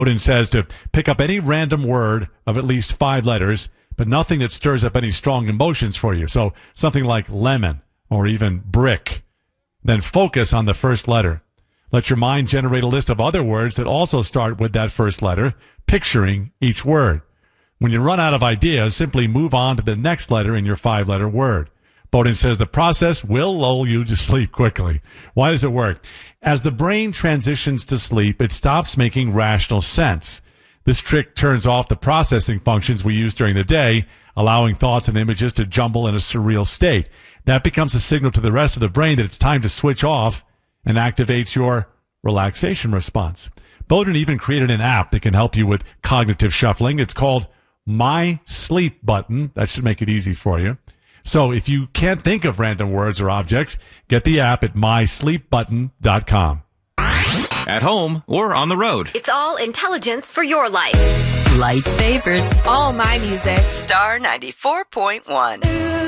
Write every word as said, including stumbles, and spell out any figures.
Bowden says to pick up any random word of at least five letters, but nothing that stirs up any strong emotions for you. So something like lemon or even brick. Then focus on the first letter. Let your mind generate a list of other words that also start with that first letter, picturing each word. When you run out of ideas, simply move on to the next letter in your five-letter word. Bowden says the process will lull you to sleep quickly. Why does it work? As the brain transitions to sleep, it stops making rational sense. This trick turns off the processing functions we use during the day, allowing thoughts and images to jumble in a surreal state. That becomes a signal to the rest of the brain that it's time to switch off and activates your relaxation response. Bowden even created an app that can help you with cognitive shuffling. It's called My Sleep Button. That should make it easy for you. So if you can't think of random words or objects, get the app at my sleep button dot com. At home or on the road. It's all intelligence for your life. Light favorites. All my music. Star ninety-four point one.